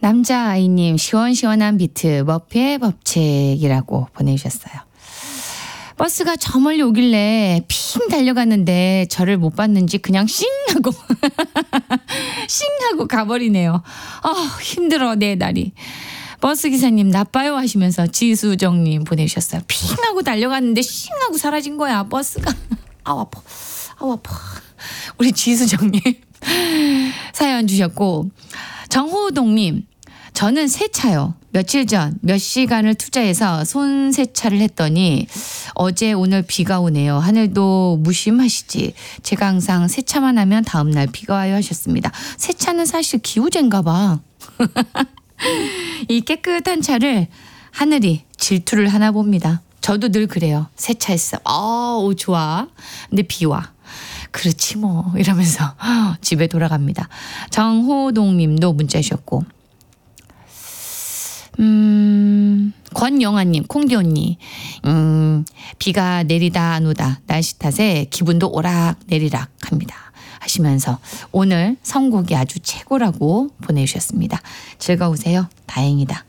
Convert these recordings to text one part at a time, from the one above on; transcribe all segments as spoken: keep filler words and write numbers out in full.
남자아이님 시원시원한 비트 머피의 법칙이라고 보내주셨어요. 버스가 저 멀리 오길래 핑 달려갔는데 저를 못 봤는지 그냥 싱 하고 싱 하고 가버리네요. 아 힘들어 내 날이. 버스기사님 나빠요 하시면서 지수정님 보내주셨어요. 핑 하고 달려갔는데 싱 하고 사라진 거야 버스가. 아우 아파 아우 아파. 우리 지수정님 사연 주셨고, 정호동님 저는 세차요. 며칠 전 몇 시간을 투자해서 손 세차를 했더니 어제 오늘 비가 오네요. 하늘도 무심하시지. 제가 항상 세차만 하면 다음날 비가 와요 하셨습니다. 세차는 사실 기우제인가 봐. 이 깨끗한 차를 하늘이 질투를 하나 봅니다. 저도 늘 그래요. 세차했어. 어우 좋아. 근데 비 와. 그렇지 뭐 이러면서 집에 돌아갑니다. 정호동 님도 문자 주셨고, 음, 권영아님, 콩디 언니, 음, 비가 내리다 안 오다 날씨 탓에 기분도 오락 내리락 합니다 하시면서 오늘 선곡이 아주 최고라고 보내주셨습니다. 즐거우세요? 다행이다.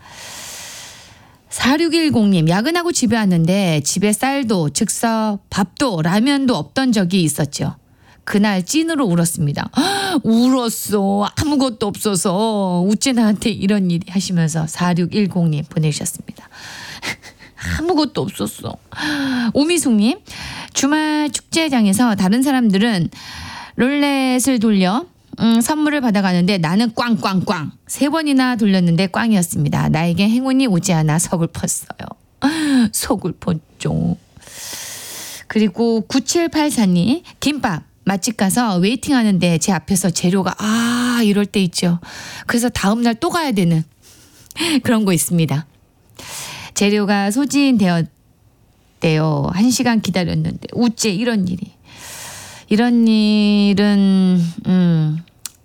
사육일공 님 야근하고 집에 왔는데 집에 쌀도 즉석 밥도 라면도 없던 적이 있었죠. 그날 찐으로 울었습니다. 울었어. 아무것도 없어서 어째 나한테 이런 일이 하시면서 사육일공 님 보내주셨습니다. 아무것도 없었어. 오미숙님 주말 축제장에서 다른 사람들은 롤렛을 돌려 음, 선물을 받아가는데 나는 꽝꽝꽝 세 번이나 돌렸는데 꽝이었습니다. 나에게 행운이 오지 않아 서글펐어요. 서글펐죠. 그리고 구칠팔사 님 김밥 맛집 가서 웨이팅 하는데 제 앞에서 재료가 아 이럴 때 있죠. 그래서 다음날 또 가야 되는 그런 거 있습니다. 재료가 소진되었대요. 한 시간 기다렸는데 우째 이런 일이. 이런 일은 음,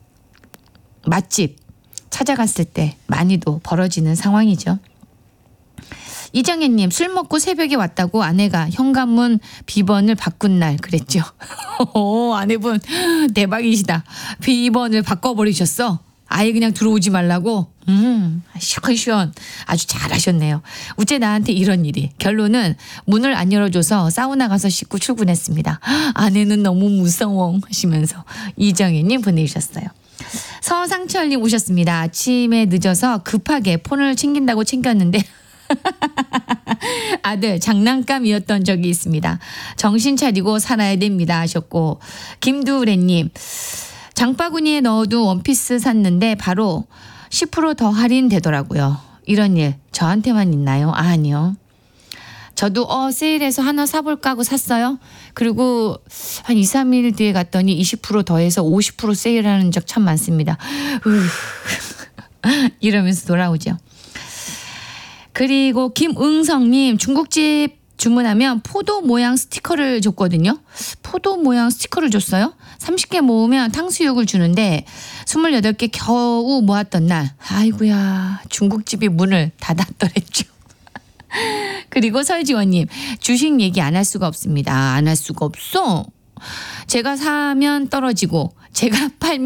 맛집 찾아갔을 때 많이도 벌어지는 상황이죠. 이정혜님 술 먹고 새벽에 왔다고 아내가 현관문 비번을 바꾼 날 그랬죠. 오, 아내분 대박이시다. 비번을 바꿔버리셨어. 아예 그냥 들어오지 말라고. 음, 시원시원 아주 잘하셨네요. 우째 나한테 이런 일이. 결론은 문을 안 열어줘서 사우나 가서 씻고 출근했습니다. 아내는 너무 무서워 하시면서 이정혜님 보내주셨어요. 서상철님 오셨습니다. 아침에 늦어서 급하게 폰을 챙긴다고 챙겼는데 아들 장난감이었던 적이 있습니다. 정신 차리고 살아야 됩니다 하셨고, 김두래님 장바구니에 넣어둔 원피스 샀는데 바로 십 퍼센트 더 할인되더라고요. 이런 일 저한테만 있나요? 아, 아니요. 저도 어 세일해서 하나 사볼까 하고 샀어요. 그리고 한 이, 삼 일 뒤에 갔더니 이십 퍼센트 더해서 오십 퍼센트 세일하는 적 참 많습니다. 이러면서 돌아오죠. 그리고 김응성님 중국집 주문하면 포도 모양 스티커를 줬거든요. 포도 모양 스티커를 줬어요. 삼십 개 모으면 탕수육을 주는데 스물여덟 개 겨우 모았던 날 아이고야 중국집이 문을 닫았더랬죠. 그리고 설지원님 주식 얘기 안 할 수가 없습니다. 안 할 수가 없어. 제가 사면 떨어지고 제가 팔면